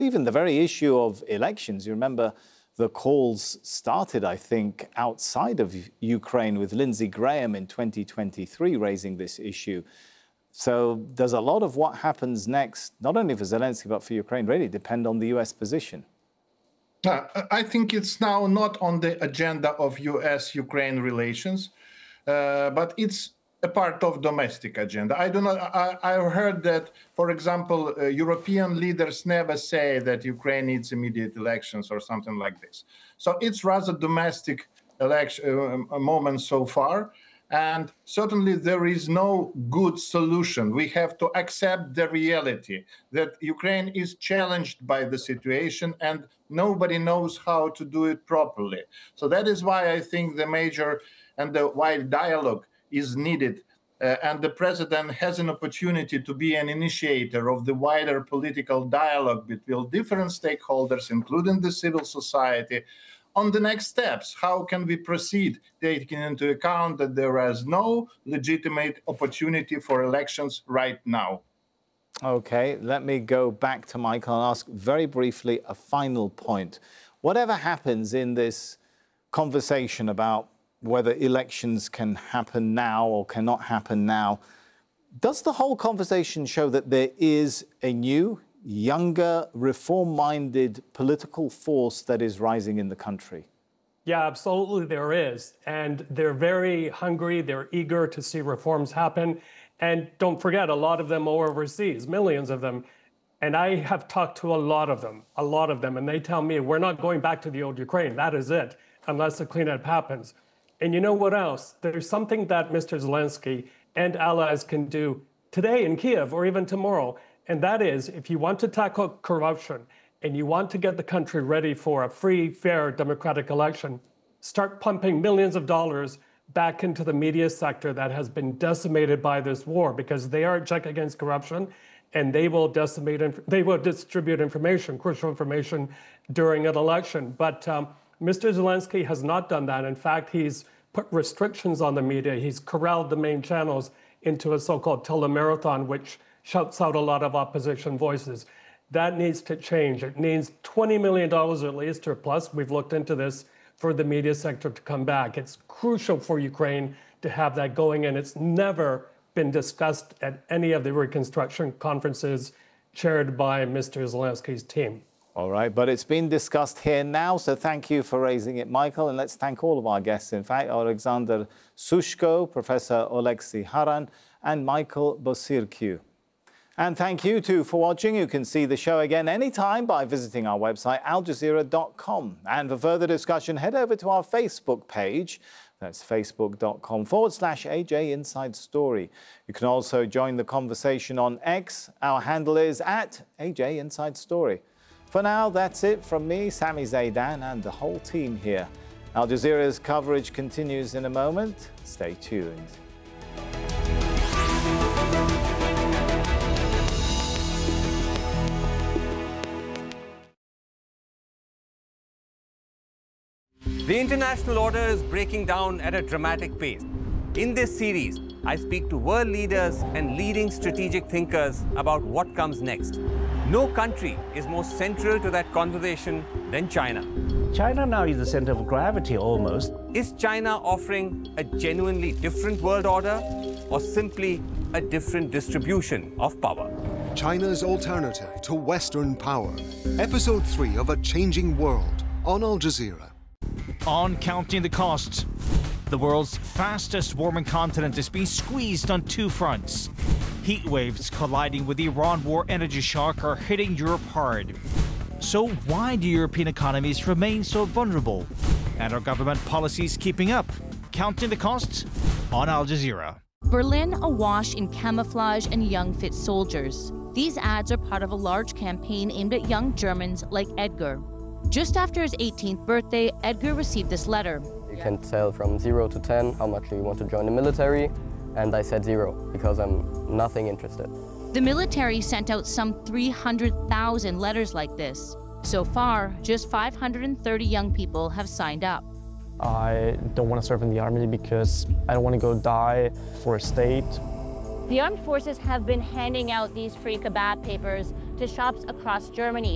Even the very issue of elections, you remember the calls started, I think, outside of Ukraine with Lindsey Graham in 2023 raising this issue. So does a lot of what happens next, not only for Zelensky, but for Ukraine, really depend on the US position? I think it's now not on the agenda of US-Ukraine relations, but it's a part of domestic agenda. I've heard that, for example, European leaders never say that Ukraine needs immediate elections or something like this. So it's rather domestic election moment so far. And certainly there is no good solution. We have to accept the reality that Ukraine is challenged by the situation and nobody knows how to do it properly. So that is why I think the major and the wide dialogue is needed. And the president has an opportunity to be an initiator of the wider political dialogue between different stakeholders, including the civil society, on the next steps. How can we proceed, taking into account that there is no legitimate opportunity for elections right now? Okay, let me go back to Michael and ask very briefly a final point. Whatever happens in this conversation about whether elections can happen now or cannot happen now, does the whole conversation show that there is a new, younger, reform-minded political force that is rising in the country? Yeah, absolutely there is. And they're very hungry, they're eager to see reforms happen. And don't forget, a lot of them are overseas, millions of them. And I have talked to a lot of them, and they tell me, we're not going back to the old Ukraine, that is it, unless a cleanup happens. And you know what else? There's something that Mr. Zelensky and allies can do today in Kiev or even tomorrow. And that is, if you want to tackle corruption and you want to get the country ready for a free, fair, democratic election, start pumping millions of dollars back into the media sector that has been decimated by this war, because they are a check against corruption and they will distribute information, crucial information, during an election. But Mr. Zelensky has not done that. In fact, he's put restrictions on the media. He's corralled the main channels into a so-called telemarathon, which shouts out a lot of opposition voices. That needs to change. It needs $20 million at least, or plus, we've looked into this, for the media sector to come back. It's crucial for Ukraine to have that going, and it's never been discussed at any of the reconstruction conferences chaired by Mr. Zelensky's team. All right, but it's been discussed here now, so thank you for raising it, Michael. And let's thank all of our guests, in fact, Alexander Sushko, Professor Oleksiy Haran, and Michael Bosirkiu. And thank you, too, for watching. You can see the show again anytime by visiting our website, aljazeera.com. And for further discussion, head over to our Facebook page. That's facebook.com/AJ Inside Story. You can also join the conversation on X. Our handle is @AJ Inside Story. For now, that's it from me, Sami Zeidan, and the whole team here. Al Jazeera's coverage continues in a moment. Stay tuned. The international order is breaking down at a dramatic pace. In this series, I speak to world leaders and leading strategic thinkers about what comes next. No country is more central to that conversation than China. China now is the center of gravity almost. Is China offering a genuinely different world order or simply a different distribution of power? China's alternative to Western power. Episode 3 of A Changing World on Al Jazeera. On Counting the Costs, the world's fastest warming continent is being squeezed on two fronts. Heat waves colliding with the Iran war energy shock are hitting Europe hard. So why do European economies remain so vulnerable? And are government policies keeping up? Counting the Costs on Al Jazeera. Berlin awash in camouflage and young fit soldiers. These ads are part of a large campaign aimed at young Germans like Edgar. Just after his 18th birthday, Edgar received this letter. You can tell from 0 to 10 how much you want to join the military, and I said 0 because I'm nothing interested. The military sent out some 300,000 letters like this. So far, just 530 young people have signed up. I don't want to serve in the army because I don't want to go die for a state. The armed forces have been handing out these free kebab papers to shops across Germany.